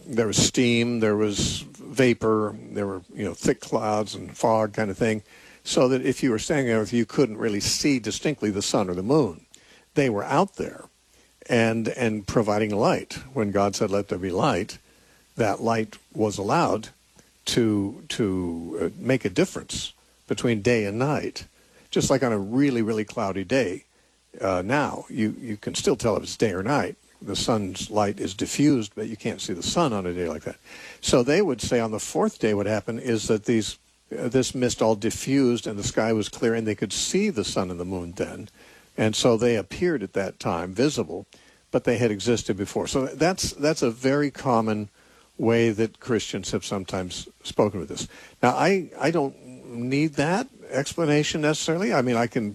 there was steam, there was vapor, there were thick clouds and fog kind of thing, so that if you were standing there, you couldn't really see distinctly the sun or the moon. They were out there and providing light. When God said, "Let there be light," that light was allowed to make a difference between day and night. Just like on a really, really cloudy day, now you can still tell if it's day or night. The sun's light is diffused, but you can't see the sun on a day like that. So they would say on the fourth day what happened is that this mist all diffused and the sky was clear and they could see the sun and the moon then. And so they appeared at that time visible, but they had existed before. So that's a very common way that Christians have sometimes spoken with this. Now, I don't need that explanation necessarily. I mean,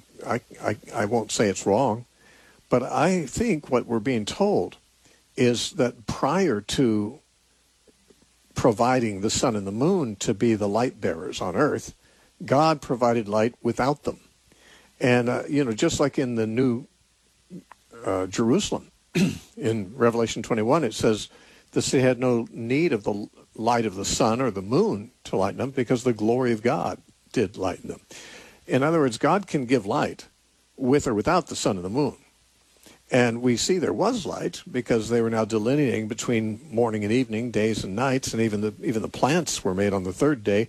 I won't say it's wrong, but I think what we're being told is that prior to providing the sun and the moon to be the light bearers on earth, God provided light without them. And, just like in the New Jerusalem, in Revelation 21, it says the city had no need of the light of the sun or the moon to lighten them because the glory of God did lighten them. In other words, God can give light with or without the sun and the moon. And we see there was light because they were now delineating between morning and evening, days and nights, and even the plants were made on the third day,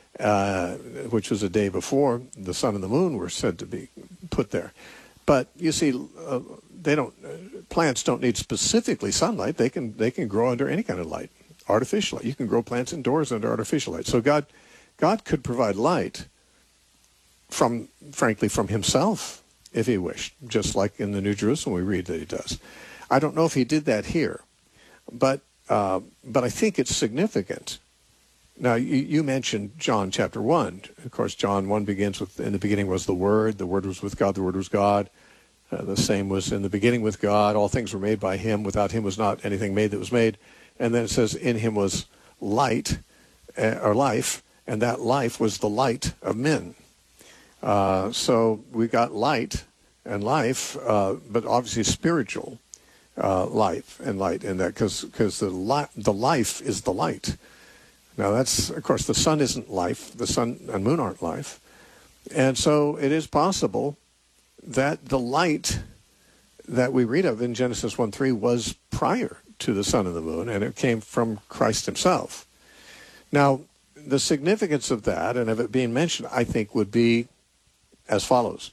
which was a day before the sun and the moon were said to be put there. But you see, plants don't need specifically sunlight. They can grow under any kind of light, artificial light. You can grow plants indoors under artificial light. So God could provide light frankly from himself if he wished, just like in the New Jerusalem we read that he does. I don't know if he did that here, but I think it's significant. Now, you mentioned John chapter 1. Of course, John 1 begins with, "In the beginning was the Word was with God, the Word was God. The same was in the beginning with God. All things were made by him. Without him was not anything made that was made." And then it says, "In him was light," or life, and that life was the light of men. So we got light and life, but obviously spiritual life and light in that, because the life is the light. Now that's, of course, the sun isn't life. The sun and moon aren't life. And so it is possible that the light that we read of in Genesis 1:3 was prior to the sun and the moon, and it came from Christ himself. Now, the significance of that and of it being mentioned, I think, would be as follows.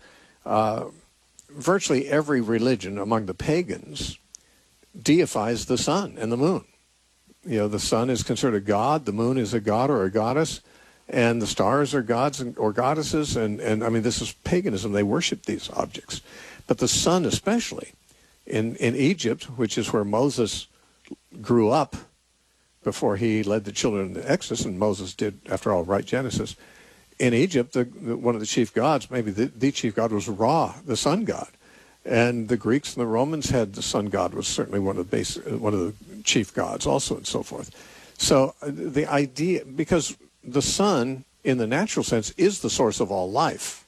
Virtually every religion among the pagans deifies the sun and the moon. The sun is considered a god, the moon is a god or a goddess, and the stars are gods or goddesses, and I mean, this is paganism. They worship these objects. But the sun especially, in Egypt, which is where Moses grew up before he led the children into Exodus, and Moses did, after all, write Genesis. In Egypt, one of the chief gods, maybe the chief god, was Ra, the sun god. And the Greeks and the Romans had the sun god was certainly one of the chief gods also, and so forth. So the idea, because the sun, in the natural sense, is the source of all life.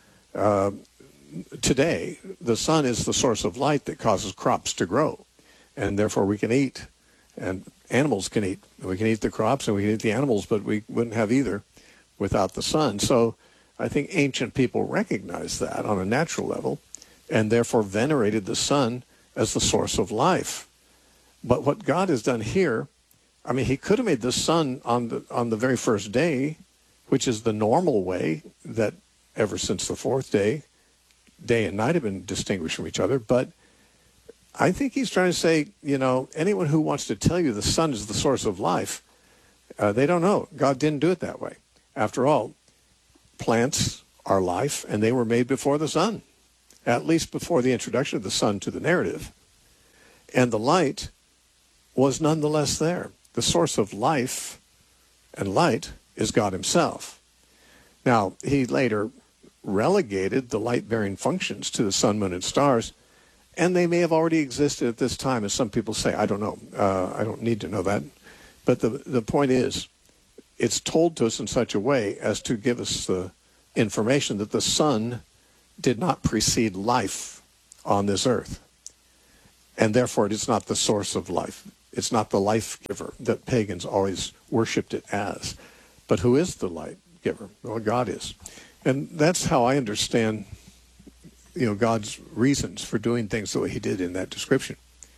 Today, the sun is the source of light that causes crops to grow, and therefore we can eat, and animals can eat. We can eat the crops and we can eat the animals, but we wouldn't have either without the sun. So I think ancient people recognized that on a natural level, and therefore venerated the sun as the source of life. But what God has done here, I mean, he could have made the sun on the very first day, which is the normal way that ever since the fourth day and night have been distinguished from each other. But I think he's trying to say, anyone who wants to tell you the sun is the source of life, they don't know. God didn't do it that way. After all, plants are life, and they were made before the sun, at least before the introduction of the sun to the narrative. And the light was nonetheless there. The source of life and light is God himself. Now, he later relegated the light-bearing functions to the sun, moon, and stars, and they may have already existed at this time, as some people say. I don't know. I don't need to know that. But the point is, it's told to us in such a way as to give us the information that the sun did not precede life on this earth, and therefore it is not the source of life. It's not the life giver that pagans always worshipped it as. But who is the light giver? Well, God is. And that's how I understand, God's reasons for doing things the way he did in that description.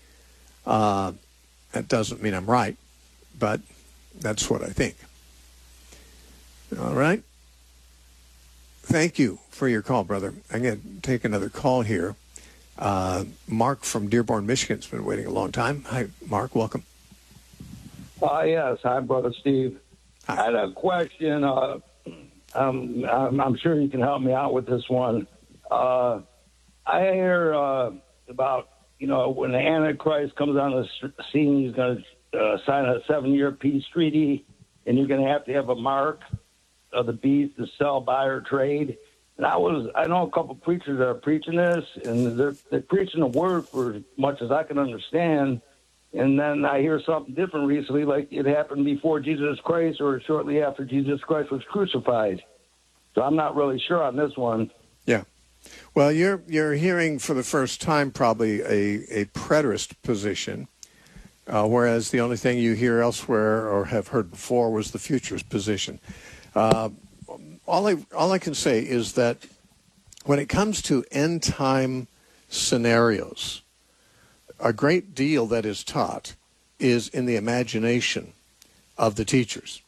That doesn't mean I'm right, but that's what I think. All right. Thank you for your call, brother. I'm going to take another call here. Mark from Dearborn, Michigan has been waiting a long time. Hi, Mark. Welcome. Yes. Hi, Brother Steve. Hi. I had a question. I'm sure you can help me out with this one. I hear about, when the Antichrist comes on the scene, he's going to sign a 7-year peace treaty, and you're going to have a mark of the beast to sell, buy, or trade. And I know a couple preachers that are preaching this, and they're preaching the word for as much as I can understand. And then I hear something different recently, like it happened before Jesus Christ or shortly after Jesus Christ was crucified. So I'm not really sure on this one. Yeah. Well, you're hearing for the first time probably a preterist position, whereas the only thing you hear elsewhere or have heard before was the futurist position. All I can say is that when it comes to end time scenarios, a great deal that is taught is in the imagination of the teachers.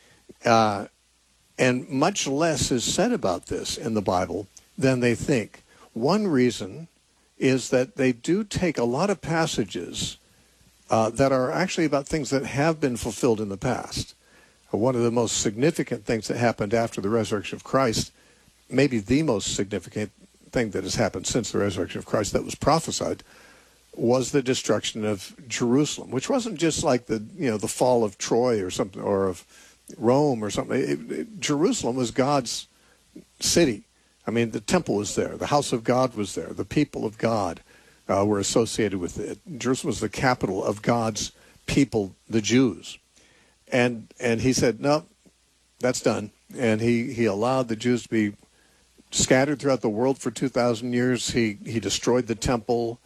And much less is said about this in the Bible than they think. One reason is that they do take a lot of passages that are actually about things that have been fulfilled in the past. One of the most significant things that happened after the resurrection of Christ, maybe the most significant thing that has happened since the resurrection of Christ that was prophesied, was the destruction of Jerusalem, which wasn't just like the fall of Troy or something, or of Rome or something. Jerusalem was God's city. I mean, the temple was there. The house of God was there. The people of God were associated with it. Jerusalem was the capital of God's people, the Jews. And he said, no, that's done. And he allowed the Jews to be scattered throughout the world for 2,000 years. He destroyed the temple.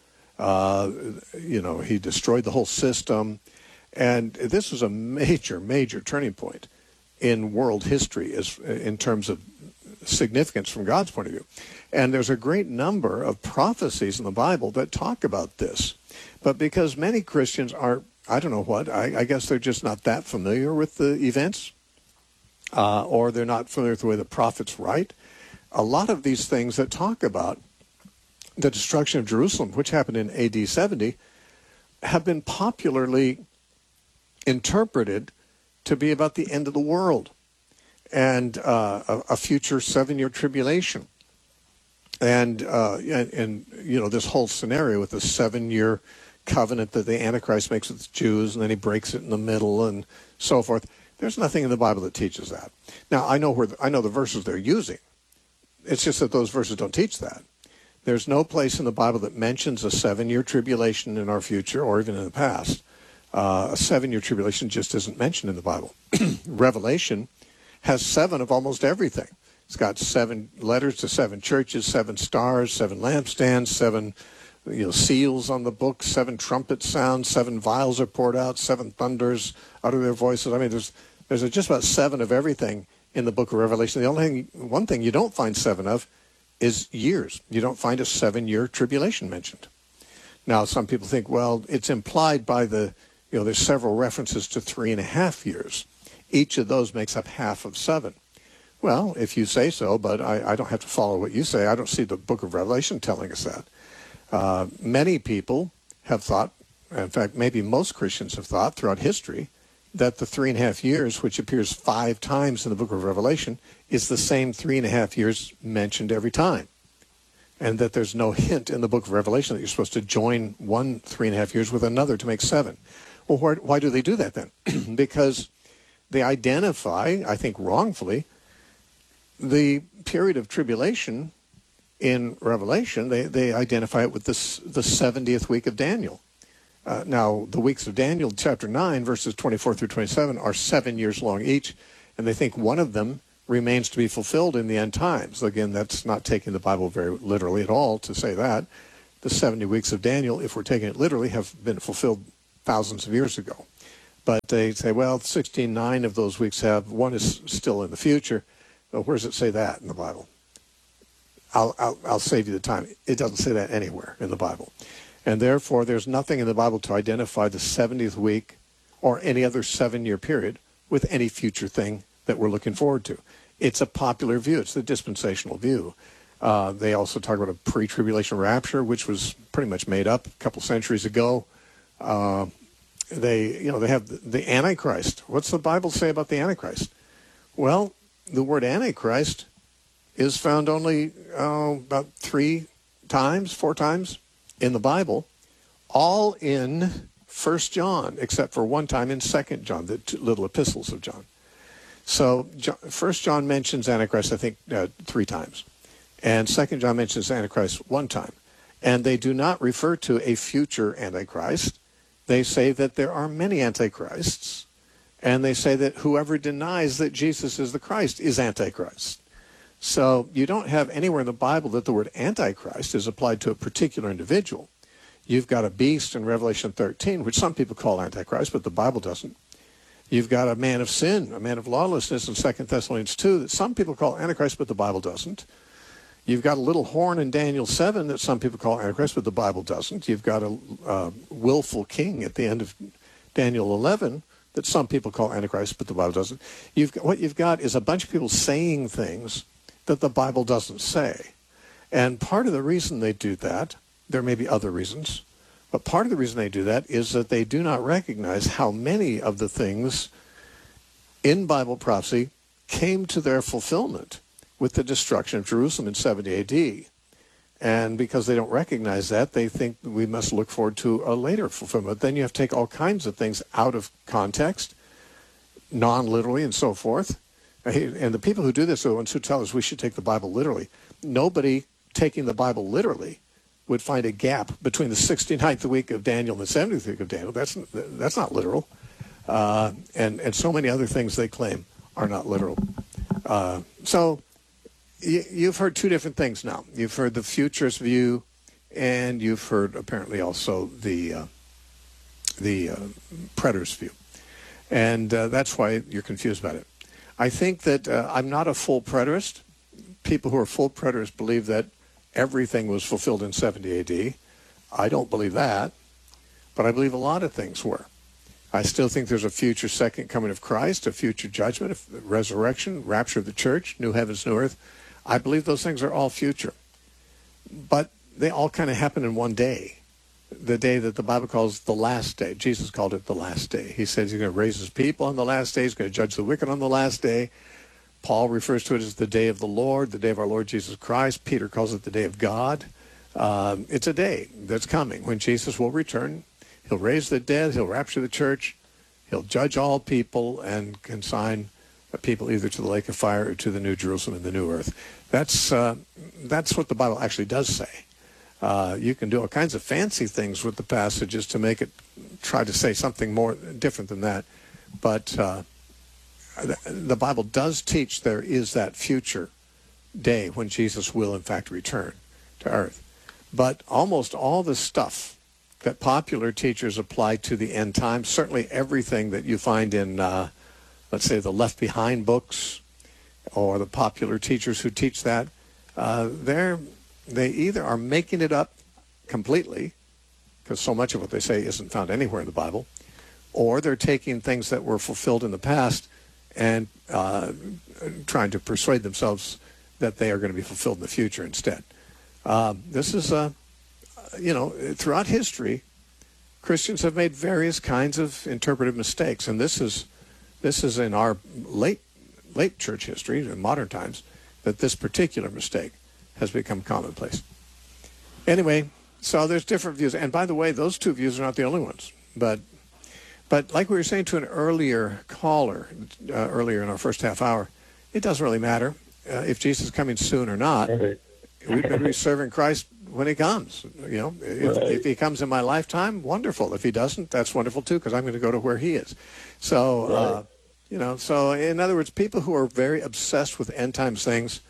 He destroyed the whole system. And this was a major, major turning point in world history in terms of significance from God's point of view. And there's a great number of prophecies in the Bible that talk about this. But because many Christians are, I don't know what, I guess they're just not that familiar with the events, or they're not familiar with the way the prophets write. A lot of these things that talk about the destruction of Jerusalem, which happened in AD 70, have been popularly interpreted to be about the end of the world and a future 7-year tribulation. And this whole scenario with the 7-year covenant that the Antichrist makes with the Jews, and then he breaks it in the middle and so forth. There's nothing in the Bible that teaches that. Now, I know the verses they're using. It's just that those verses don't teach that. There's no place in the Bible that mentions a 7-year tribulation in our future or even in the past. A 7-year tribulation just isn't mentioned in the Bible. Revelation has 7 of almost everything. It's got 7 letters to 7 churches, 7 stars, 7 lampstands, 7 seals on the book, 7 trumpet sounds, 7 vials are poured out, 7 thunders utter their voices. I mean, there's just about 7 of everything in the book of Revelation. One thing you don't find 7 of is years. You don't find a 7-year tribulation mentioned. Now, some people think, well, it's implied by there's several references to 3.5 years. Each of those makes up half of 7. Well, if you say so, but I don't have to follow what you say. I don't see the book of Revelation telling us that. Many people have thought, in fact, maybe most Christians have thought throughout history, that the 3.5 years, which appears 5 times in the book of Revelation, is the same 3.5 years mentioned every time. And that there's no hint in the book of Revelation that you're supposed to join one 3.5 years with another to make 7. Well, why do they do that then? Because they identify, I think wrongfully, the period of tribulation in Revelation. They identify it with the 70th week of Daniel. Now, the weeks of Daniel, chapter 9, verses 24 through 27, are 7 years long each, and they think one of them remains to be fulfilled in the end times. Again, that's not taking the Bible very literally at all to say that. The 70 weeks of Daniel, if we're taking it literally, have been fulfilled thousands of years ago. But they say, well, 16:9 of those weeks have, one is still in the future. Well, where does it say that in the Bible? I'll save you the time. It doesn't say that anywhere in the Bible. And therefore, there's nothing in the Bible to identify the 70th week or any other 7-year period with any future thing that we're looking forward to. It's a popular view. It's the dispensational view. They also talk about a pre-tribulation rapture, which was pretty much made up a couple centuries ago. They have the Antichrist. What's the Bible say about the Antichrist? Well, the word Antichrist is found only about 4 times in the Bible, all in 1 John, except for one time in 2 John, the two little epistles of John. So 1 John mentions Antichrist, I think, 3 times. And 2 John mentions Antichrist 1 time. And they do not refer to a future Antichrist. They say that there are many Antichrists. And they say that whoever denies that Jesus is the Christ is Antichrist. So you don't have anywhere in the Bible that the word Antichrist is applied to a particular individual. You've got a beast in Revelation 13, which some people call Antichrist, but the Bible doesn't. You've got a man of sin, a man of lawlessness in 2 Thessalonians 2 that some people call Antichrist, but the Bible doesn't. You've got a little horn in Daniel 7 that some people call Antichrist, but the Bible doesn't. You've got a willful king at the end of Daniel 11 that some people call Antichrist, but the Bible doesn't. What you've got is a bunch of people saying things that the Bible doesn't say. And part of the reason they do that, there may be other reasons, but part of the reason they do that is that they do not recognize how many of the things in Bible prophecy came to their fulfillment with the destruction of Jerusalem in 70 A.D. And because they don't recognize that, they think we must look forward to a later fulfillment. Then you have to take all kinds of things out of context, non-literally and so forth. And the people who do this are the ones who tell us we should take the Bible literally. Nobody taking the Bible literally would find a gap between the 69th week of Daniel and the 70th week of Daniel. That's not literal. And so many other things they claim are not literal. So you've heard 2 different things now. You've heard the futurist view, and you've heard apparently also the preterist view. And that's why you're confused about it. I think that I'm not a full preterist. People who are full preterists believe that everything was fulfilled in 70 A.D. I don't believe that, but I believe a lot of things were. I still think there's a future second coming of Christ, a future judgment, a resurrection, rapture of the church, new heavens, new earth. I believe those things are all future. But they all kind of happen in one day, the day that the Bible calls the last day. Jesus called it the last day. He says he's going to raise his people on the last day. He's going to judge the wicked on the last day. Paul refers to it as the day of the Lord, the day of our Lord Jesus Christ. Peter calls it the day of God. It's a day that's coming when Jesus will return. He'll raise the dead. He'll rapture the church. He'll judge all people and consign people either to the lake of fire or to the new Jerusalem and the new earth. That's what the Bible actually does say. You can do all kinds of fancy things with the passages to make it try to say something more different than that. But the Bible does teach there is that future day when Jesus will, in fact, return to earth. But almost all the stuff that popular teachers apply to the end times, certainly everything that you find in, let's say, the Left Behind books or the popular teachers who teach that, they either are making it up completely, because so much of what they say isn't found anywhere in the Bible, or they're taking things that were fulfilled in the past and trying to persuade themselves that they are going to be fulfilled in the future instead. This is, throughout history, Christians have made various kinds of interpretive mistakes, and this is in our late church history, in modern times, that this particular mistake has become commonplace. Anyway, so there's different views, and by the way, those 2 views are not the only ones, but like we were saying to an earlier caller, earlier in our first half hour, it doesn't really matter if Jesus is coming soon or not. Right. We better be serving Christ when he comes. If he comes in my lifetime, wonderful. If he doesn't, that's wonderful too, because I'm going to go to where he is. So, so in other words, people who are very obsessed with end times things,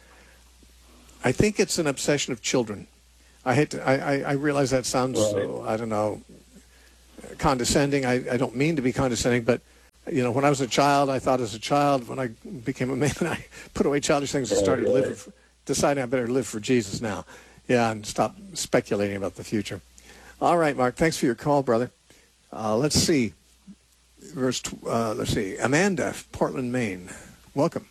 I think it's an obsession of children. I realize that sounds, I don't know, condescending. I don't mean to be condescending, but when I was a child, I thought as a child. When I became a man, I put away childish things and started deciding I better live for Jesus now. Yeah, and stop speculating about the future. All right, Mark. Thanks for your call, brother. Let's see. Let's see. Amanda, Portland, Maine. Welcome.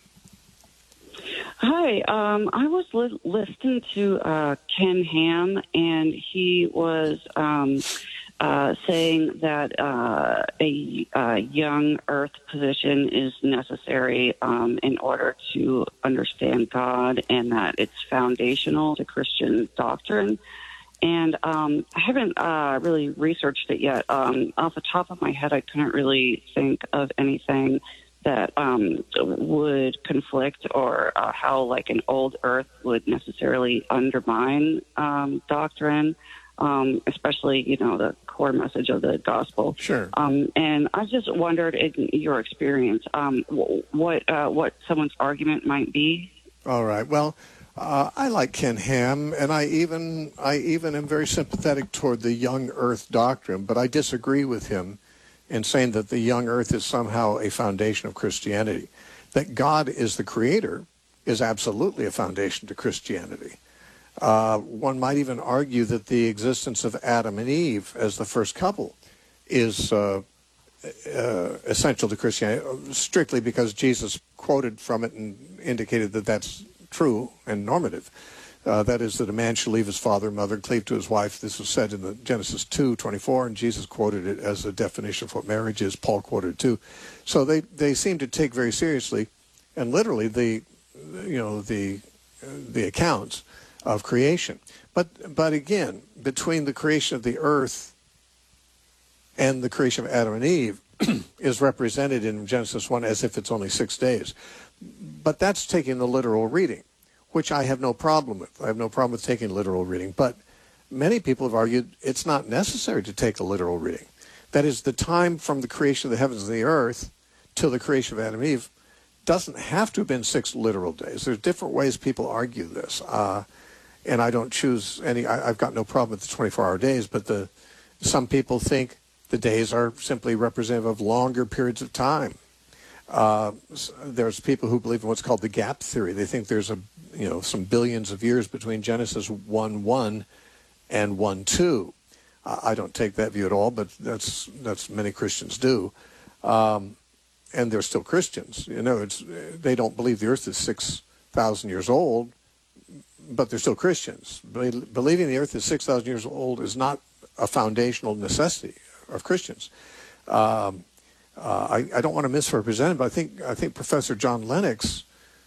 Hi. I was listening to Ken Ham, and he was saying that a young Earth position is necessary in order to understand God, and that it's foundational to Christian doctrine. And I haven't really researched it yet. Off the top of my head, I couldn't really think of anything that would conflict, or how like an old Earth would necessarily undermine doctrine, especially the core message of the gospel. Sure. And I just wondered, in your experience, what someone's argument might be. All right. Well, I like Ken Ham, and I even am very sympathetic toward the young Earth doctrine, but I disagree with him in saying that the young Earth is somehow a foundation of Christianity. That God is the creator is absolutely a foundation to Christianity. One might even argue that the existence of Adam and Eve as the first couple is essential to Christianity, strictly because Jesus quoted from it and indicated that that's true and normative. That is, that a man shall leave his father and mother and cleave to his wife. This was said in the Genesis 2:24, and Jesus quoted it as a definition of what marriage is. Paul quoted it too. So they seem to take very seriously and literally the accounts of creation. But again, between the creation of the earth and the creation of Adam and Eve is represented in Genesis 1 as if it's only 6 days. But that's taking the literal reading, which I have no problem with. I have no problem with taking literal reading. But many people have argued it's not necessary to take a literal reading. That is, the time from the creation of the heavens and the earth till the creation of Adam and Eve doesn't have to have been 6 literal days. There's different ways people argue this. And I don't choose any. I've got no problem with the 24-hour days, but some people think the days are simply representative of longer periods of time. There's people who believe in what's called the gap theory. They think there's some billions of years between Genesis 1:1 and 1:2. I don't take that view at all, but that's many Christians do, and they're still Christians. They don't believe the earth is 6,000 years old, but they're still Christians. Believing the earth is 6,000 years old is not a foundational necessity of Christians. I don't want to misrepresent it, but I think Professor John Lennox,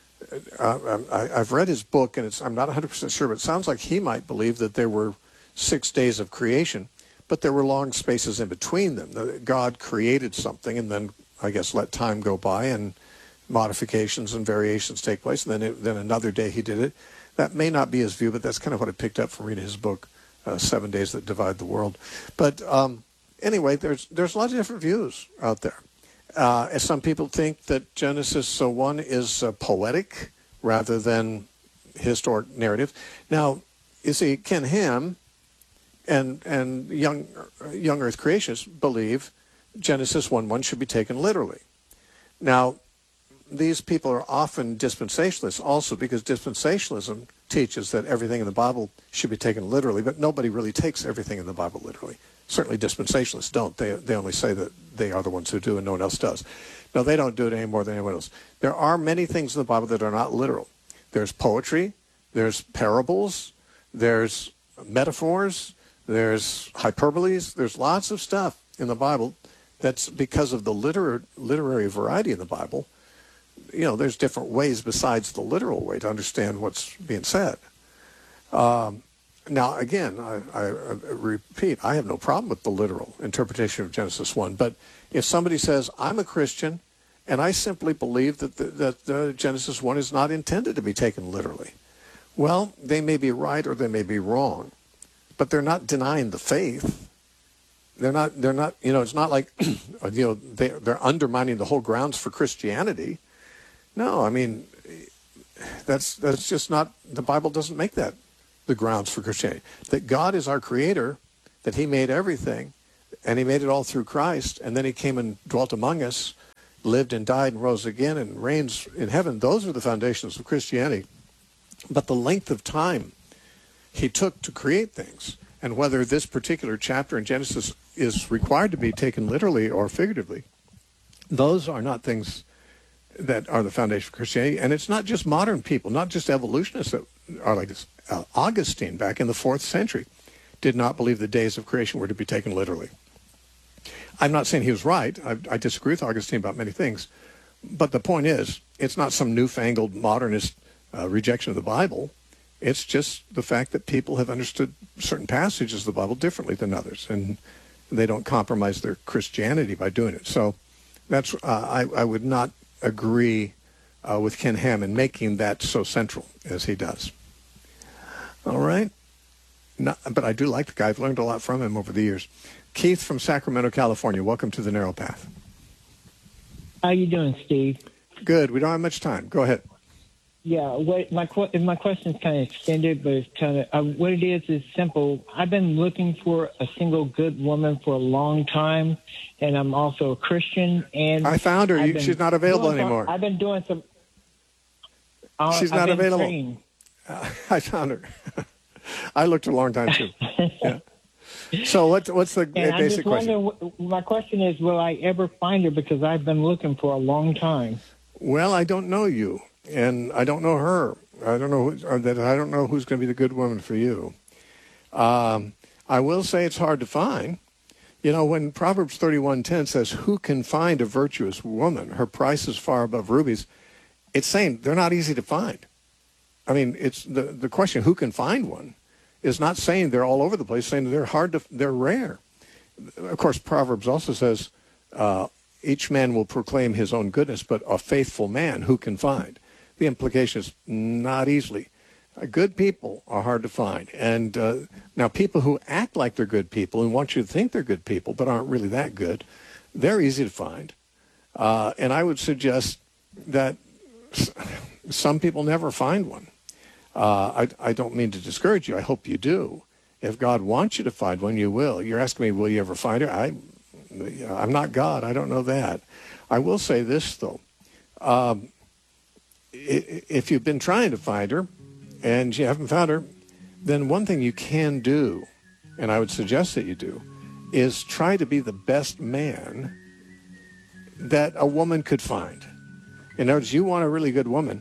I've read his book, and I'm not 100% sure, but it sounds like he might believe that there were 6 days of creation, but there were long spaces in between them. God created something and then, I guess, let time go by and modifications and variations take place, and then another day he did it. That may not be his view, but that's kind of what I picked up from reading his book, 7 Days That Divide the World. But anyway, there's a lot of different views out there. Some people think that Genesis 1 is poetic rather than historic narrative. Now, you see, Ken Ham and young Earth creationists believe Genesis 1:1 should be taken literally. Now, these people are often dispensationalists also, because dispensationalism teaches that everything in the Bible should be taken literally, but nobody really takes everything in the Bible literally. Certainly dispensationalists don't. They only say that they are the ones who do and no one else does. No, they don't do it any more than anyone else. There are many things in the Bible that are not literal. There's poetry, there's parables, there's metaphors, there's hyperboles, there's lots of stuff in the Bible that's because of the literary variety in the Bible. There's different ways besides the literal way to understand what's being said. Now, again, I repeat, I have no problem with the literal interpretation of Genesis 1. But if somebody says, I'm a Christian, and I simply believe that Genesis 1 is not intended to be taken literally, well, they may be right or they may be wrong. But they're not denying the faith. They're not. It's not like, they're undermining the whole grounds for Christianity. No, I mean, that's just not, the Bible doesn't make that the grounds for Christianity. That God is our creator, that he made everything, and he made it all through Christ, and then he came and dwelt among us, lived and died and rose again and reigns in heaven. Those are the foundations of Christianity. But the length of time he took to create things, and whether this particular chapter in Genesis is required to be taken literally or figuratively, those are not things that are the foundation of Christianity. And it's not just modern people, not just evolutionists that are like this. Augustine, back in the 4th century, did not believe the days of creation were to be taken literally. I'm not saying he was right. I disagree with Augustine about many things. But the point is, it's not some newfangled modernist rejection of the Bible. It's just the fact that people have understood certain passages of the Bible differently than others, and they don't compromise their Christianity by doing it. So that's I would not agree with Ken Ham in making that so central as he does. All right. But I do like the guy. I've learned a lot from him over the years. Keith from Sacramento, California. Welcome to the Narrow Path. How you doing, Steve? Good. We don't have much time. Go ahead. Yeah, my question is kind of extended, but it's kind of what it is simple. I've been looking for a single good woman for a long time, and I'm also a Christian. And I found her. She's not available anymore. I've been doing some. She's not available. I found her. I looked a long time too. Yeah. So what's the basic question? My question is, will I ever find her? Because I've been looking for a long time. Well, I don't know you, and I don't know her. I don't know who's going to be the good woman for you. I will say it's hard to find. You know, when Proverbs 31:10 says, "Who can find a virtuous woman? Her price is far above rubies." It's saying they're not easy to find. I mean, it's the question, who can find one, is not saying they're all over the place, saying they're rare. Of course, Proverbs also says, each man will proclaim his own goodness, but a faithful man who can find? The implication is not easily. Good people are hard to find. And now people who act like they're good people and want you to think they're good people, but aren't really that good, they're easy to find. And I would suggest that some people never find one. I don't mean to discourage you. I hope you do. If God wants you to find one, you will. You're asking me, will you ever find her? I'm not God. I don't know that. I will say this, though. If you've been trying to find her and you haven't found her, then one thing you can do, and I would suggest that you do, is try to be the best man that a woman could find. In other words, you want a really good woman.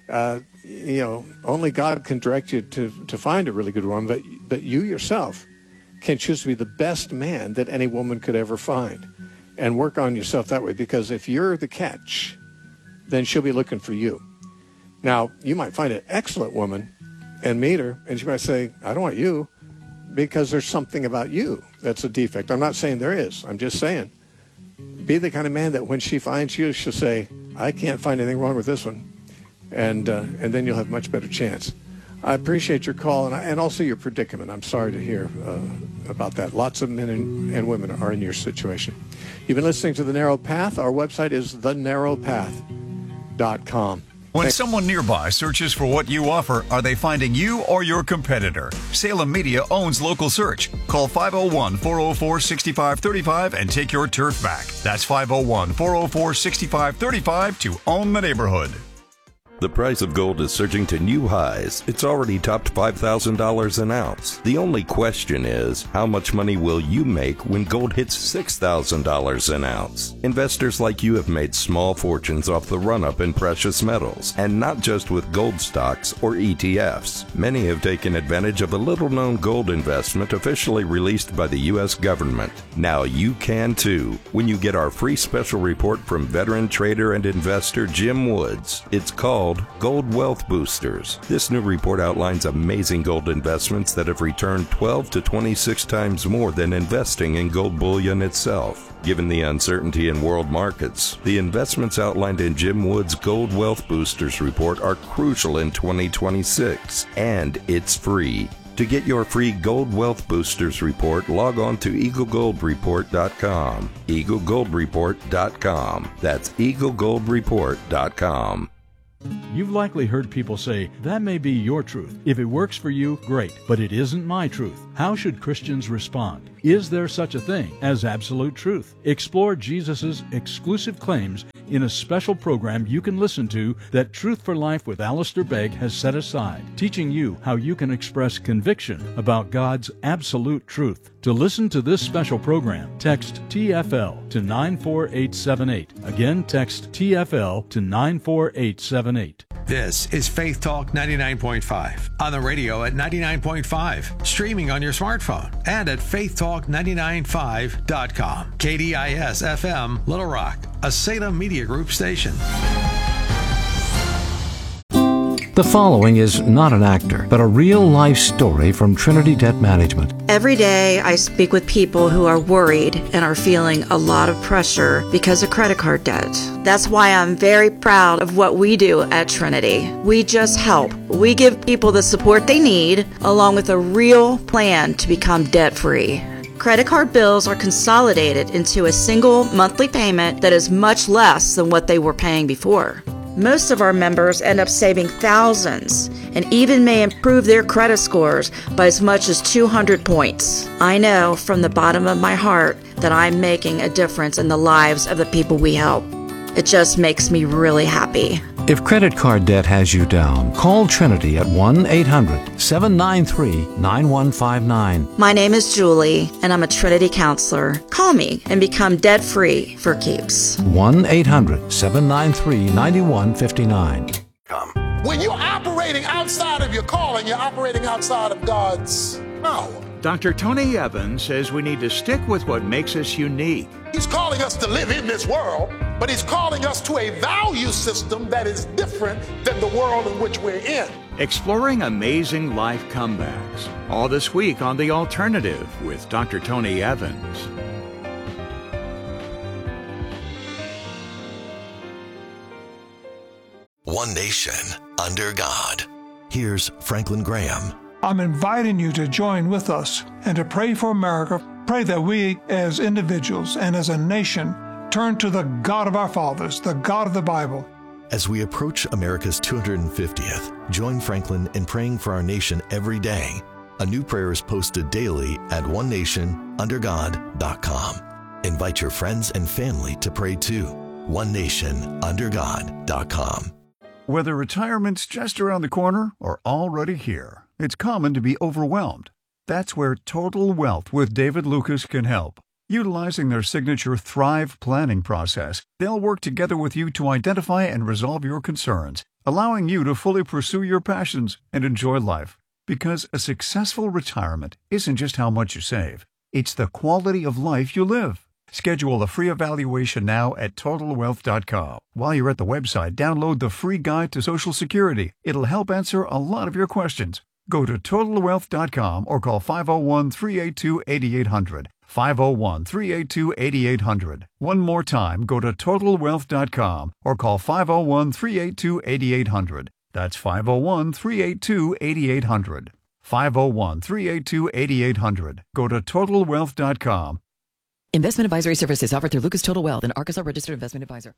Only God can direct you to find a really good woman, but you yourself can choose to be the best man that any woman could ever find and work on yourself that way, because if you're the catch, then she'll be looking for you. Now, you might find an excellent woman and meet her, and she might say, I don't want you, because there's something about you that's a defect. I'm not saying there is. I'm just saying, be the kind of man that when she finds you, she'll say, I can't find anything wrong with this one. And then you'll have a much better chance. I appreciate your call and also your predicament. I'm sorry to hear about that. Lots of men and women are in your situation. You've been listening to The Narrow Path. Our website is thenarrowpath.com. When someone nearby searches for what you offer, are they finding you or your competitor? Salem Media owns local search. Call 501-404-6535 and take your turf back. That's 501-404-6535 to own the neighborhood. The price of gold is surging to new highs. It's already topped $5,000 an ounce. The only question is, how much money will you make when gold hits $6,000 an ounce? Investors like you have made small fortunes off the run-up in precious metals, and not just with gold stocks or ETFs. Many have taken advantage of a little-known gold investment officially released by the U.S. government. Now you can too, when you get our free special report from veteran trader and investor Jim Woods. It's called Gold Wealth Boosters. This new report outlines amazing gold investments that have returned 12 to 26 times more than investing in gold bullion itself. Given the uncertainty in world markets, the investments outlined in Jim Woods' Gold Wealth Boosters report are crucial in 2026, and it's free. To get your free Gold Wealth Boosters report, log on to EagleGoldReport.com. EagleGoldReport.com. That's EagleGoldReport.com. You've likely heard people say, that may be your truth. If it works for you, great, but it isn't my truth. How should Christians respond? Is there such a thing as absolute truth? Explore Jesus' exclusive claims in a special program you can listen to that Truth for Life with Alistair Begg has set aside, teaching you how you can express conviction about God's absolute truth. To listen to this special program, text TFL to 94878. Again, text TFL to 94878. This is Faith Talk 99.5 on the radio at 99.5, streaming on your smartphone and at faithtalk995.com. KDIS FM Little Rock, a Salem Media Group station. The following is not an actor, but a real-life story from Trinity Debt Management. Every day I speak with people who are worried and are feeling a lot of pressure because of credit card debt. That's why I'm very proud of what we do at Trinity. We just help. We give people the support they need, along with a real plan to become debt-free. Credit card bills are consolidated into a single monthly payment that is much less than what they were paying before. Most of our members end up saving thousands and even may improve their credit scores by as much as 200 points. I know from the bottom of my heart that I'm making a difference in the lives of the people we help. It just makes me really happy. If credit card debt has you down, call Trinity at 1-800-793-9159. My name is Julie, and I'm a Trinity counselor. Call me and become debt-free for keeps. 1-800-793-9159. When you're operating outside of your calling, you're operating outside of God's power. Dr. Tony Evans says we need to stick with what makes us unique. He's calling us to live in this world, but he's calling us to a value system that is different than the world in which we're in. Exploring amazing life comebacks. All this week on The Alternative with Dr. Tony Evans. One nation under God. Here's Franklin Graham. I'm inviting you to join with us and to pray for America. Pray that we as individuals and as a nation turn to the God of our fathers, the God of the Bible. As we approach America's 250th, join Franklin in praying for our nation every day. A new prayer is posted daily at onenationundergod.com. Invite your friends and family to pray too. onenationundergod.com. Whether retirement's just around the corner or already here, it's common to be overwhelmed. That's where Total Wealth with David Lucas can help. Utilizing their signature Thrive planning process, they'll work together with you to identify and resolve your concerns, allowing you to fully pursue your passions and enjoy life. Because a successful retirement isn't just how much you save, it's the quality of life you live. Schedule a free evaluation now at TotalWealth.com. While you're at the website, download the free guide to Social Security. It'll help answer a lot of your questions. Go to TotalWealth.com or call 501-382-8800. 501-382-8800. One more time, go to TotalWealth.com or call 501-382-8800. That's 501-382-8800. 501-382-8800. Go to TotalWealth.com. Investment advisory services offered through Lucas Total Wealth, an Arkansas registered investment advisor.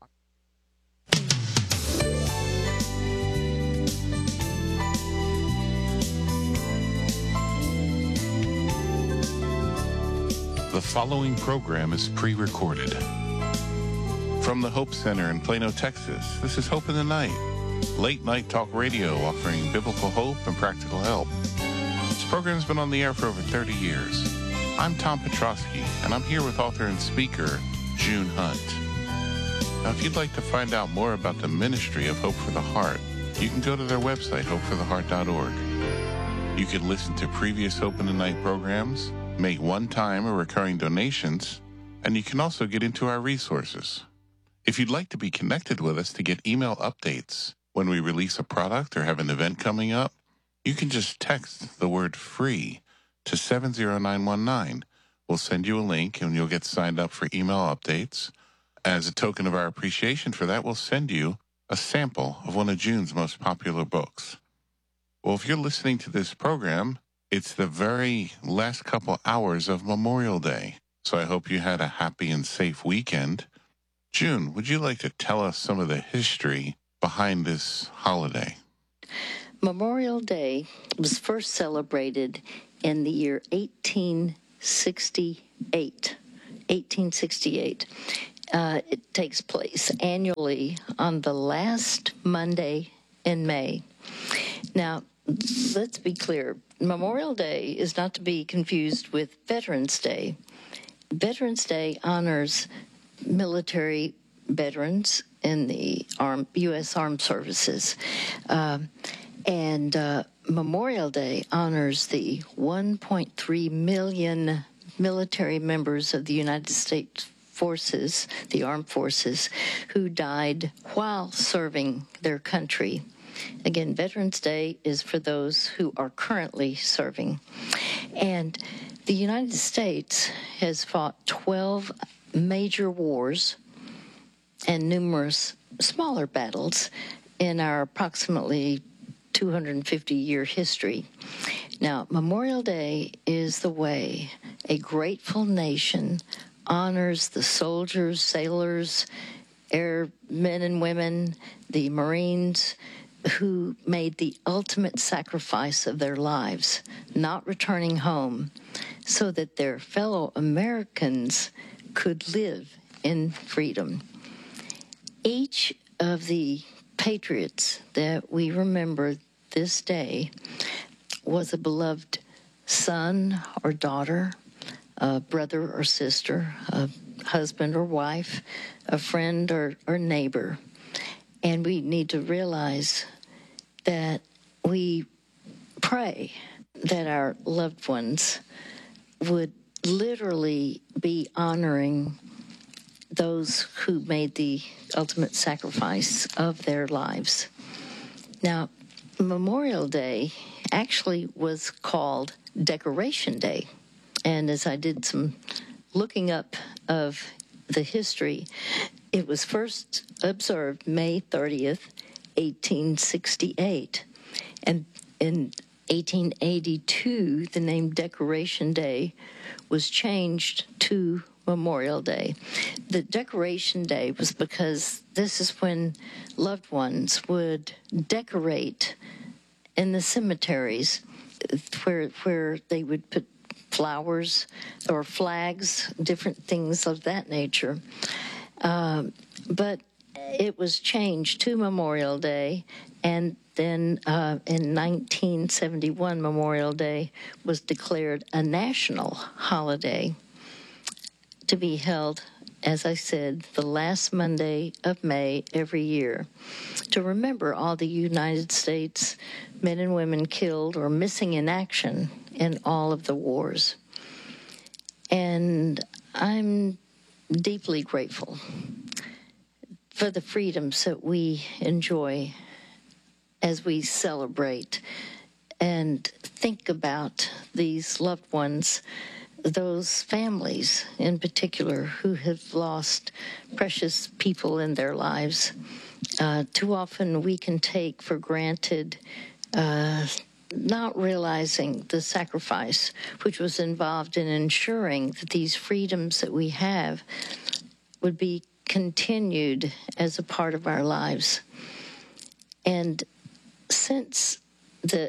The following program is pre-recorded. From the Hope Center in Plano, Texas, this is Hope in the Night, late night talk radio offering biblical hope and practical help. This program's been on the air for over 30 years. I'm Tom Petrosky, and I'm here with author and speaker June Hunt. Now, if you'd like to find out more about the ministry of Hope for the Heart, you can go to their website, hopefortheheart.org. You can listen to previous Hope in the Night programs, make one-time or recurring donations, and you can also get into our resources. If you'd like to be connected with us to get email updates when we release a product or have an event coming up, you can just text the word FREE to 70919. We'll send you a link and you'll get signed up for email updates. As a token of our appreciation for that, we'll send you a sample of one of June's most popular books. Well, if you're listening to this program, it's the very last couple hours of Memorial Day. So I hope you had a happy and safe weekend. June, would you like to tell us some of the history behind this holiday? Memorial Day was first celebrated in the year 1868. 1868. It takes place annually on the last Monday in May. Now, let's be clear. Memorial Day is not to be confused with Veterans Day. Veterans Day honors military veterans in the U.S. Armed Services. And Memorial Day honors the 1.3 million military members of the United States forces, the armed forces, who died while serving their country. Again, Veterans Day is for those who are currently serving. And the United States has fought 12 major wars and numerous smaller battles in our approximately 250-year history. Now, Memorial Day is the way a grateful nation honors the soldiers, sailors, airmen and women, the Marines, who made the ultimate sacrifice of their lives, not returning home, so that their fellow Americans could live in freedom. Each of the patriots that we remember this day was a beloved son or daughter, a brother or sister, a husband or wife, a friend or neighbor. And we need to realize that we pray that our loved ones would literally be honoring those who made the ultimate sacrifice of their lives. Now, Memorial Day actually was called Decoration Day. And as I did some looking up of the history, it was first observed May 30th, 1868. And in 1882, the name Decoration Day was changed to Memorial Day. The Decoration Day was because this is when loved ones would decorate in the cemeteries where they would put flowers or flags, different things of that nature. But it was changed to Memorial Day, and then in 1971, Memorial Day was declared a national holiday to be held, as I said, the last Monday of May every year, to remember all the United States men and women killed or missing in action in all of the wars. And I'm deeply grateful for the freedoms that we enjoy as we celebrate and think about these loved ones, those families in particular who have lost precious people in their lives. Too often we can take for granted not realizing the sacrifice which was involved in ensuring that these freedoms that we have would be continued as a part of our lives. And since the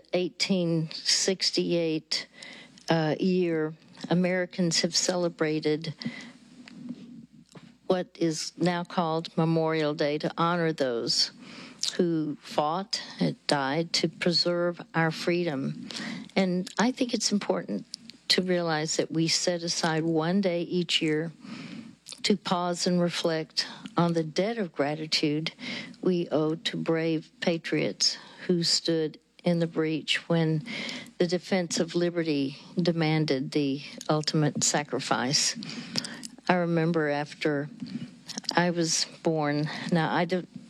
1868 year, Americans have celebrated what is now called Memorial Day to honor those who fought and died to preserve our freedom. And I think it's important to realize that we set aside one day each year to pause and reflect on the debt of gratitude we owe to brave patriots who stood in the breach when the defense of liberty demanded the ultimate sacrifice. I remember after I was born, now I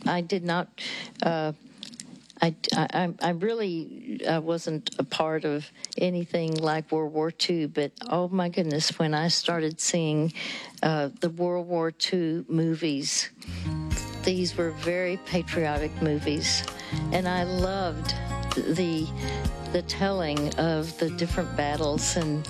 really wasn't a part of anything like World War II, but oh my goodness, when I started seeing the World War II movies, these were very patriotic movies, and I loved the telling of the different battles, and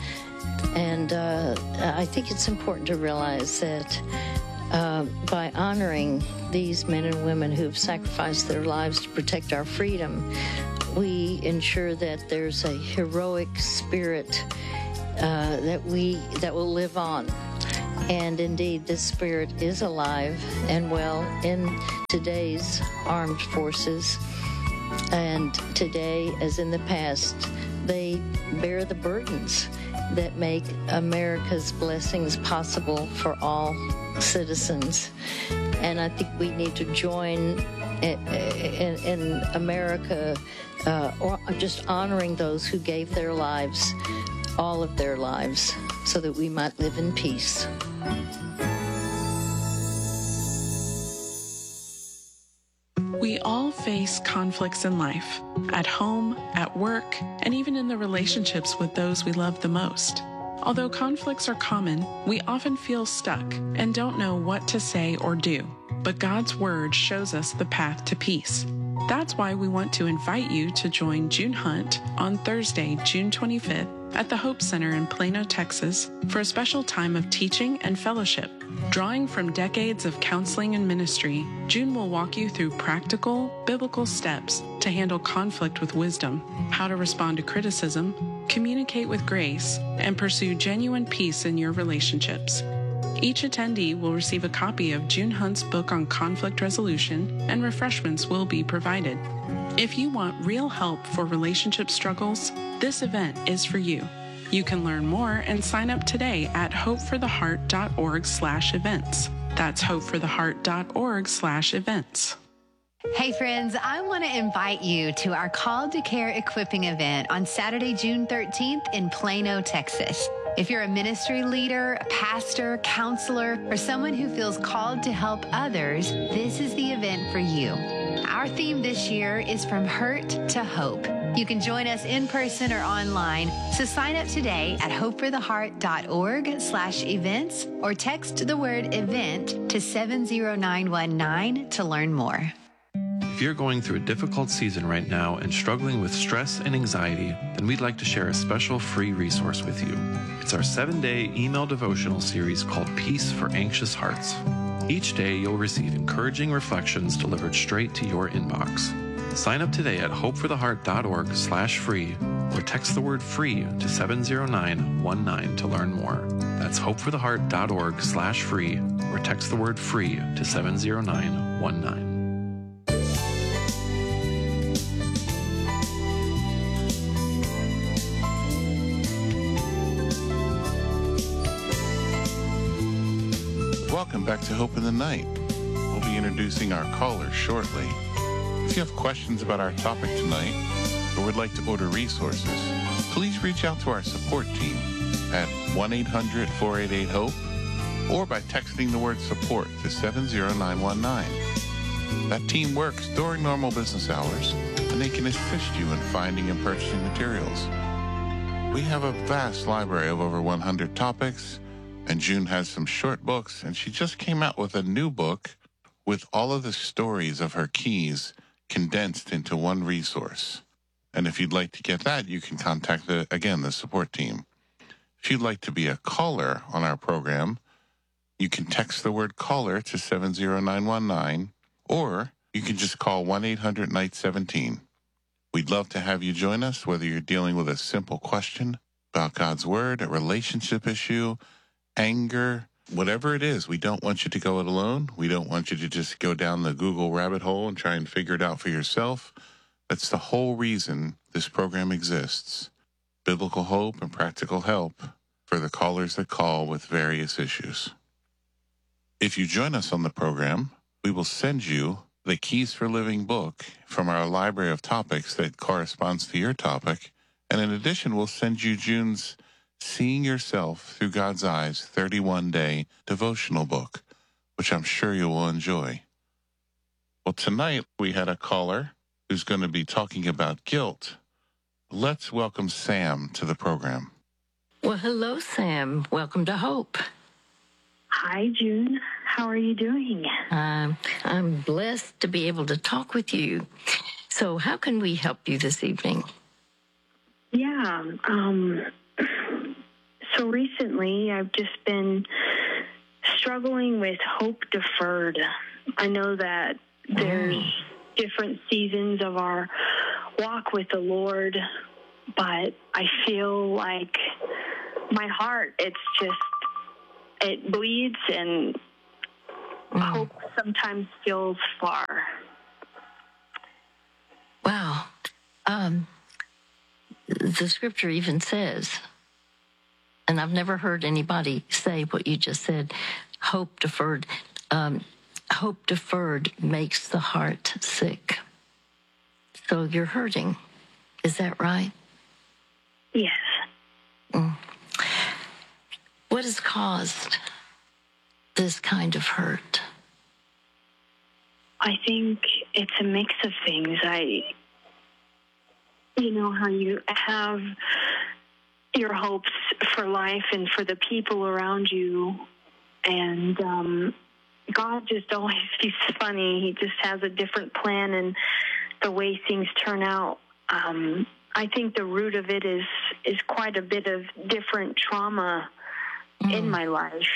I think it's important to realize that by honoring these men and women who have sacrificed their lives to protect our freedom, we ensure that there's a heroic spirit that will live on. And indeed, this spirit is alive and well in today's armed forces. And today, as in the past, they bear the burdens that make America's blessings possible for all citizens. And I think we need to join in America, or just honoring those who gave their lives, all of their lives, so that we might live in peace. We all face conflicts in life, at home, at work, and even in the relationships with those we love the most. Although conflicts are common, we often feel stuck and don't know what to say or do. But God's Word shows us the path to peace. That's why we want to invite you to join June Hunt on Thursday, June 25th at the Hope Center in Plano, Texas for a special time of teaching and fellowship. Drawing from decades of counseling and ministry, June will walk you through practical, biblical steps to handle conflict with wisdom, how to respond to criticism, communicate with grace, and pursue genuine peace in your relationships. Each attendee will receive a copy of June Hunt's book on conflict resolution, and refreshments will be provided. If you want real help for relationship struggles, this event is for you. You can learn more and sign up today at hopefortheheart.org/events. That's hopefortheheart.org/events. Hey friends, I want to invite you to our Called to Care equipping event on Saturday, June 13th in Plano, Texas. If you're a ministry leader, a pastor, counselor, or someone who feels called to help others, this is the event for you. Our theme this year is From Hurt to Hope. You can join us in person or online, so sign up today at hopefortheheart.org/events or text the word event to 70919 to learn more. If you're going through a difficult season right now and struggling with stress and anxiety, then we'd like to share a special free resource with you. It's our 7-day email devotional series called Peace for Anxious Hearts. Each day you'll receive encouraging reflections delivered straight to your inbox. Sign up today at hopefortheheart.org/free or text the word free to 70919 to learn more. That's hopefortheheart.org/free or text the word free to 70919. Welcome back to Hope in the Night. We'll be introducing our callers shortly. If you have questions about our topic tonight or would like to order resources, please reach out to our support team at 1-800-488-HOPE or by texting the word support to 70919. That team works during normal business hours, and they can assist you in finding and purchasing materials. We have a vast library of over 100 topics, and June has some short books, and she just came out with a new book with all of the stories of her keys condensed into one resource. And if you'd like to get that, you can contact the support team. If you'd like to be a caller on our program, you can text the word caller to 70919, or you can just call 1-800-NIGHT-17. We'd love to have you join us, whether you're dealing with a simple question about God's Word, a relationship issue, anger, whatever it is. We don't want you to go it alone. We don't want you to just go down the Google rabbit hole and try and figure it out for yourself. That's the whole reason this program exists. Biblical hope and practical help for the callers that call with various issues. If you join us on the program, we will send you the Keys for Living book from our library of topics that corresponds to your topic. And in addition, we'll send you June's Seeing Yourself Through God's Eyes 31-day devotional book, which I'm sure you will enjoy. Well, tonight we had a caller who's going to be talking about guilt. Let's welcome Sam to the program. Well, hello, Sam. Welcome to Hope. Hi, June. How are you doing? I'm blessed to be able to talk with you. So how can we help you this evening? Yeah. So recently I've just been struggling with hope deferred. I know that there's different seasons of our walk with the Lord, but I feel like my heart, it bleeds, and hope sometimes feels far. Wow. The scripture even says, and I've never heard anybody say what you just said, hope deferred. Hope deferred makes the heart sick. So you're hurting. Is that right? Yes. What has caused this kind of hurt? I think it's a mix of things. You know how you have your hopes for life and for the people around you, and God just always, he's funny. He just has a different plan in the way things turn out. I think the root of it is quite a bit of different trauma in my life.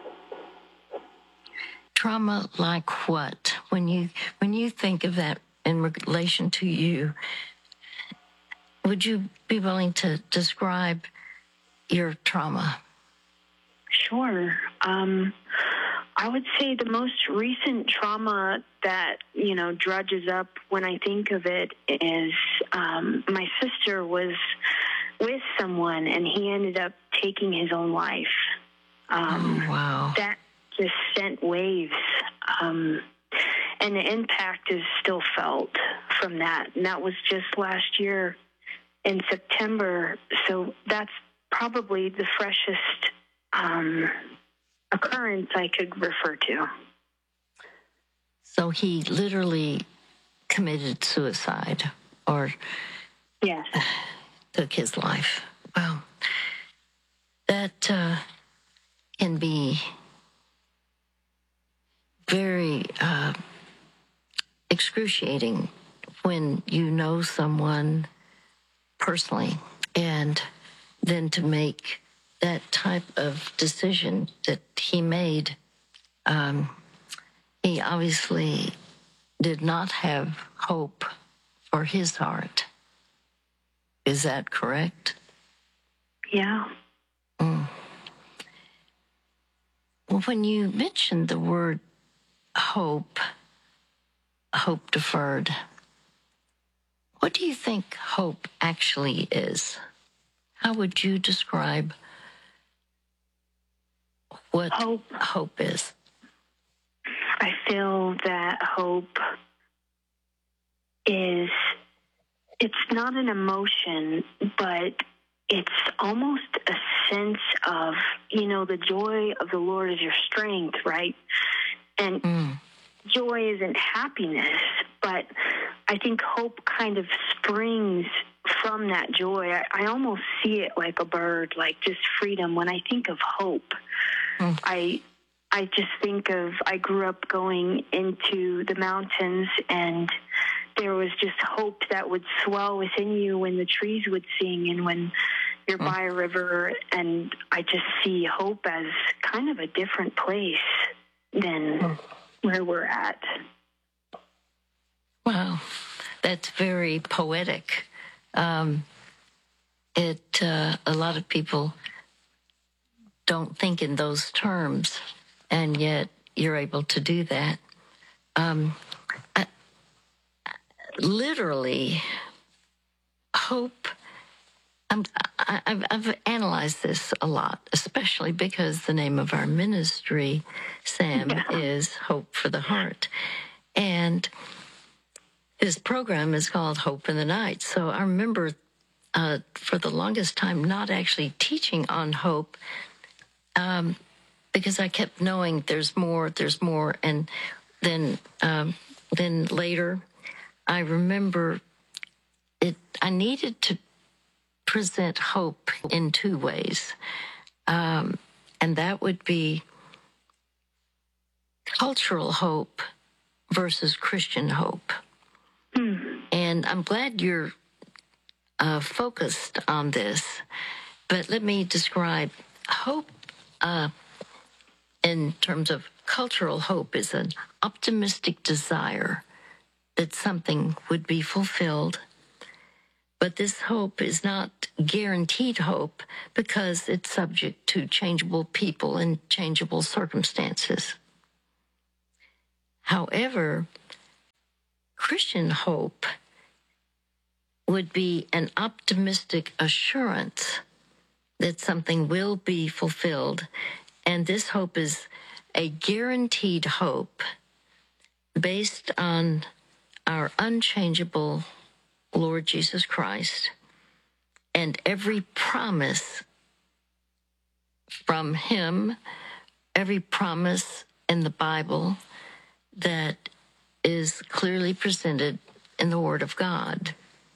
Trauma like what? When you think of that in relation to you, would you be willing to describe your trauma? Sure. I would say the most recent trauma that, drudges up when I think of it is my sister was with someone and he ended up taking his own life. Wow. That just sent waves. And the impact is still felt from that. And that was just last year in September. So that's probably the freshest occurrence I could refer to. So he literally committed suicide, or yes, took his life. Wow. That can be very excruciating when you know someone personally, and then to make that type of decision that he made. He obviously did not have hope for his heart. Is that correct? Yeah. Well, when you mentioned the word hope deferred, what do you think hope actually is? How would you describe what hope is? I feel that hope it's not an emotion, but it's almost a sense of, the joy of the Lord is your strength, right? And joy isn't happiness, but I think hope kind of springs from that joy. I almost see it like a bird, like just freedom. When I think of hope, I just think of, I grew up going into the mountains, and there was just hope that would swell within you when the trees would sing and when you're by a river. And I just see hope as kind of a different place than where we're at. Wow, that's very poetic. A lot of people don't think in those terms, and yet you're able to do that. Literally, hope. I've analyzed this a lot, especially because the name of our ministry, Sam, is Hope for the Heart. And his program is called Hope in the Night. So I remember for the longest time not actually teaching on hope, because I kept knowing there's more. And then later I remember I needed to present hope in two ways. And that would be cultural hope versus Christian hope. And I'm glad you're focused on this, but let me describe hope in terms of cultural hope is an optimistic desire that something would be fulfilled But this hope is not guaranteed hope because it's subject to changeable people and changeable circumstances. However, Christian hope would be an optimistic assurance that something will be fulfilled. And this hope is a guaranteed hope based on our unchangeable Lord Jesus Christ and every promise from him, every promise in the Bible that is clearly presented in the Word of God.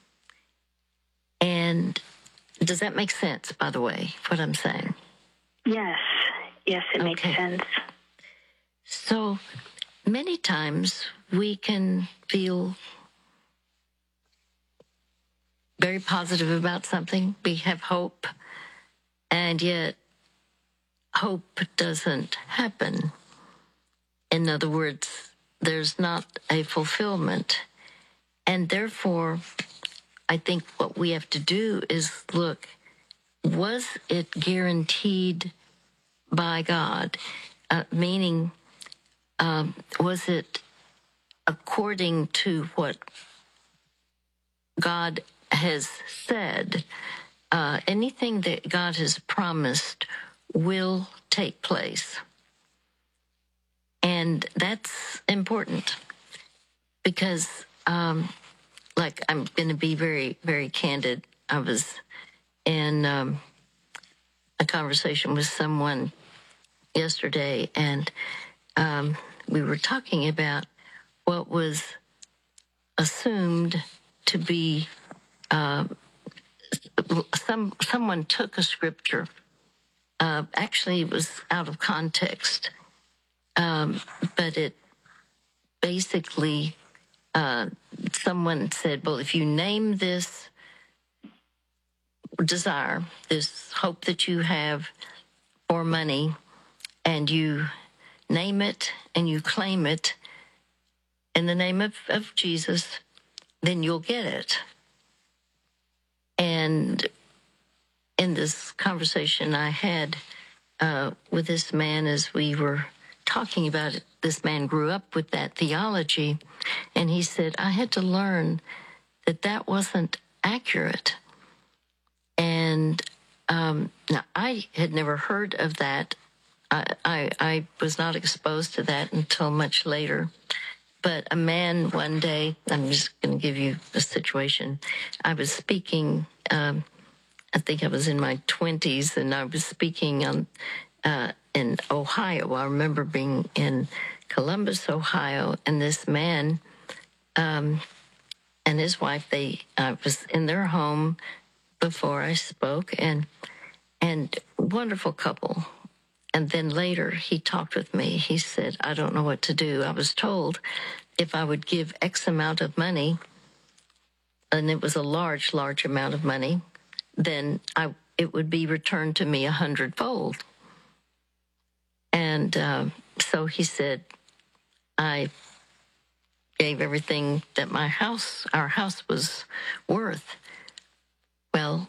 And does that make sense, by the way, what I'm saying? Yes, it makes sense. So many times we can feel very positive about something. We have hope, and yet hope doesn't happen. In other words, there's not a fulfillment. And therefore, I think what we have to do is look, was it guaranteed by God? Meaning, was it according to what God has said? Anything that God has promised will take place. And that's important because, like, I'm going to be very, very candid. I was in a conversation with someone yesterday, and we were talking about what was assumed to be someone took a scripture. Actually, it was out of context, but it basically, someone said, well, if you name this desire, this hope that you have for money, and you name it and you claim it in the name of Jesus, then you'll get it. And in this conversation I had with this man, as we were talking about it, this man grew up with that theology, and he said, I had to learn that that wasn't accurate. And now, I had never heard of that. I was not exposed to that until much later. But a man one day, I'm just going to give you a situation. I was speaking, I think I was in my 20s, and I was speaking in Ohio. I remember being in Columbus, Ohio, and this man and his wife, I was in their home before I spoke, and wonderful couple. And then later he talked with me. He said, I don't know what to do. I was told if I would give X amount of money, and it was a large amount of money, then it would be returned to me 100-fold. And so he said, I gave everything that our house was worth. Well,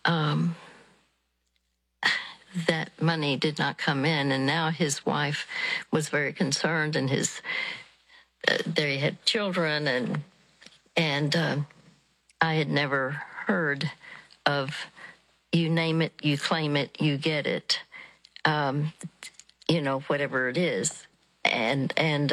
that money did not come in, and now his wife was very concerned, and they had children, and I had never heard of you name it, you claim it, you get it, whatever it is, and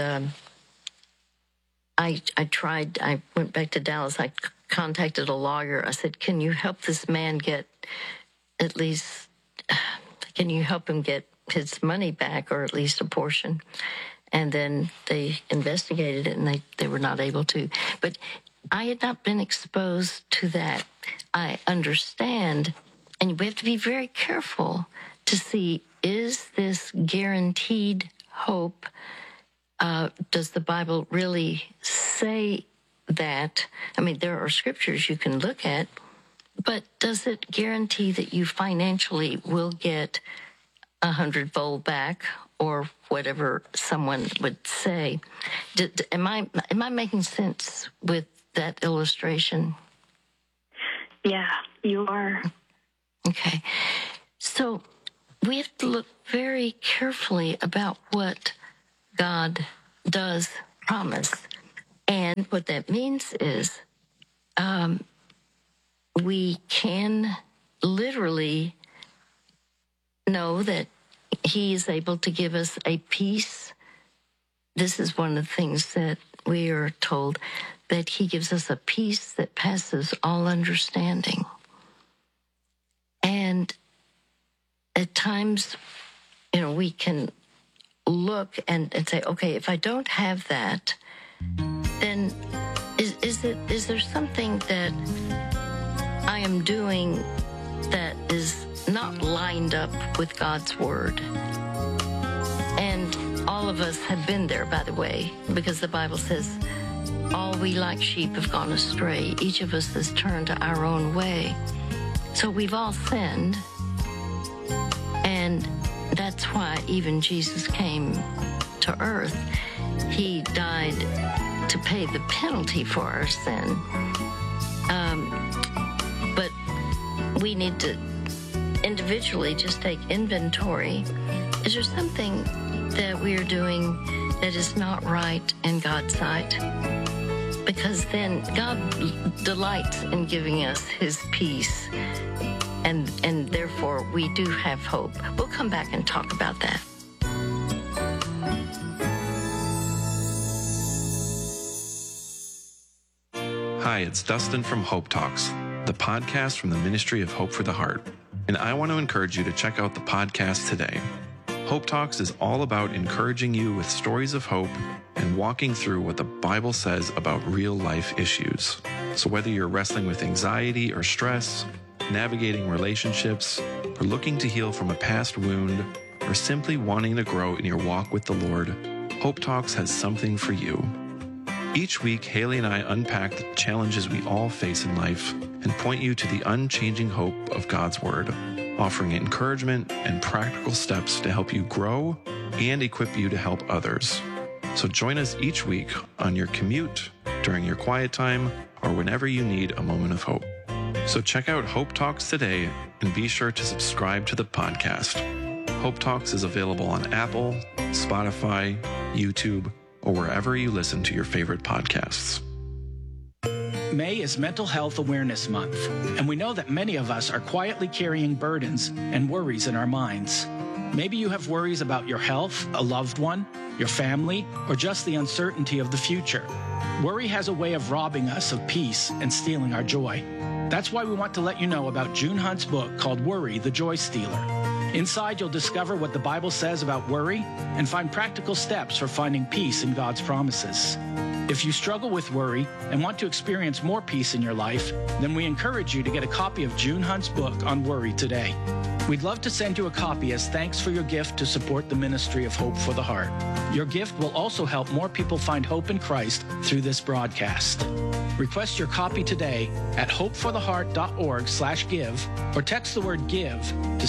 I tried. I went back to Dallas. I contacted a lawyer. I said, "Can you help this man get at least?" Can you help him get his money back, or at least a portion? And then they investigated it, and they were not able to. But I had not been exposed to that. I understand, and we have to be very careful to see, is this guaranteed hope? Does the Bible really say that? I mean, there are scriptures you can look at, but does it guarantee that you financially will get 100-fold back, or whatever someone would say? Am I making sense with that illustration? Yeah, you are. Okay. So we have to look very carefully about what God does promise. And what that means is we can literally know that he is able to give us a peace. This is one of the things that we are told, that he gives us a peace that passes all understanding. And at times, we can look and say, okay, if I don't have that, then is there something that I am doing that is not lined up with God's word? And all of us have been there, by the way, because the Bible says, all we like sheep have gone astray. Each of us has turned to our own way. So we've all sinned. And that's why even Jesus came to earth. He died to pay the penalty for our sin. But we need to individually just take inventory. Is there something that we are doing that is not right in God's sight? Because then God delights in giving us his peace, and therefore we do have hope. We'll come back and talk about that. Hi, it's Dustin from Hope Talks, the podcast from the Ministry of Hope for the Heart. And I want to encourage you to check out the podcast today. Hope Talks is all about encouraging you with stories of hope and walking through what the Bible says about real life issues. So whether you're wrestling with anxiety or stress, navigating relationships, or looking to heal from a past wound, or simply wanting to grow in your walk with the Lord, Hope Talks has something for you. Each week, Haley and I unpack the challenges we all face in life and point you to the unchanging hope of God's Word, offering encouragement and practical steps to help you grow and equip you to help others. So join us each week on your commute, during your quiet time, or whenever you need a moment of hope. So check out Hope Talks today and be sure to subscribe to the podcast. Hope Talks is available on Apple, Spotify, YouTube, or wherever you listen to your favorite podcasts. May is Mental Health Awareness Month, and we know that many of us are quietly carrying burdens and worries in our minds. Maybe you have worries about your health, a loved one, your family, or just the uncertainty of the future. Worry has a way of robbing us of peace and stealing our joy. That's why we want to let you know about June Hunt's book called Worry, the Joy Stealer. Inside, you'll discover what the Bible says about worry and find practical steps for finding peace in God's promises. If you struggle with worry and want to experience more peace in your life, then we encourage you to get a copy of June Hunt's book on worry today. We'd love to send you a copy as thanks for your gift to support the ministry of Hope for the Heart. Your gift will also help more people find hope in Christ through this broadcast. Request your copy today at hopefortheheart.org/give or text the word give to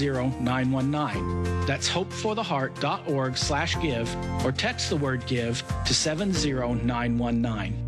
70919. That's hopefortheheart.org/give or text the word give to 70919.